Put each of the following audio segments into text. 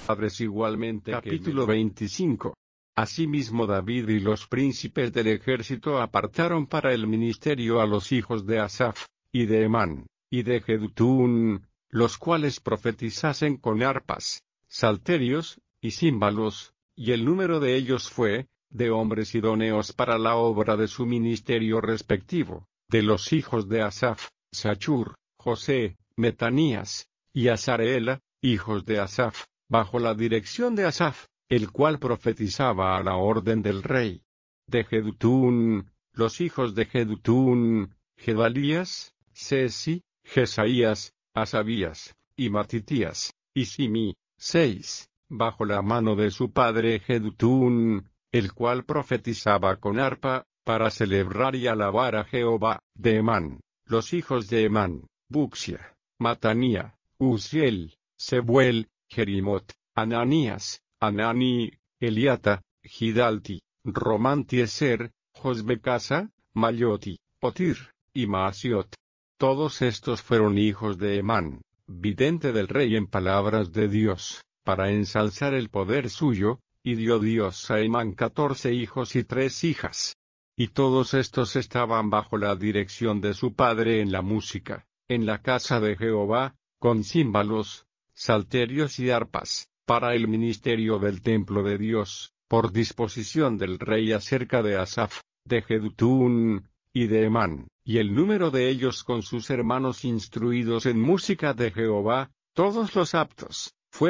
padres igualmente. Capítulo 25. Asimismo David y los príncipes del ejército apartaron para el ministerio a los hijos de Asaf, y de Emán, y de Jedutún, los cuales profetizasen con arpas, salterios, y címbalos, y el número de ellos fue, de hombres idóneos para la obra de su ministerio respectivo, de los hijos de Asaf, Sachur, José, Metanías, y Asareela, hijos de Asaf, bajo la dirección de Asaf, el cual profetizaba a la orden del rey. De Jedutún, los hijos de Jedutún, Gedalías, Sesi, Jesaías, Asabías, y Matitías, y Simi, 6, bajo la mano de su padre Jedutún, el cual profetizaba con arpa, para celebrar y alabar a Jehová. De Emán, los hijos de Emán, Buxia, Matanía, Uziel, Sebuel, Jerimot, Ananías, Anani, Eliata, Gidalti, Romantieser, Josbecasa, Mayoti, Otir, y Maasiot. Todos estos fueron hijos de Emán, vidente del rey en palabras de Dios, para ensalzar el poder suyo, y dio Dios a Emán 14 hijos y 3 hijas. Y todos estos estaban bajo la dirección de su padre en la música, en la casa de Jehová, con címbalos, salterios y arpas, para el ministerio del templo de Dios, por disposición del rey acerca de Asaf, de Jedutún, y de Emán, y el número de ellos con sus hermanos instruidos en música de Jehová, todos los aptos, fue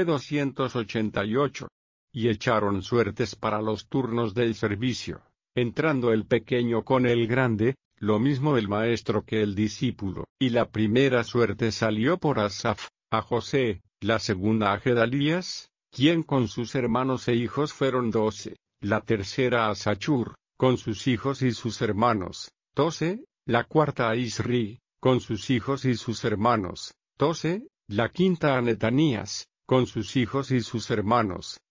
288. Y echaron suertes para los turnos del servicio, entrando el pequeño con el grande, lo mismo el maestro que el discípulo. Y la primera suerte salió por Asaf, a José, la segunda a Gedalías, quien con sus hermanos e hijos fueron 12, la tercera a Sachur, con sus hijos y sus hermanos, 12, la cuarta a Isri, con sus hijos y sus hermanos, 12, la quinta a Netanías, con sus hijos y sus hermanos,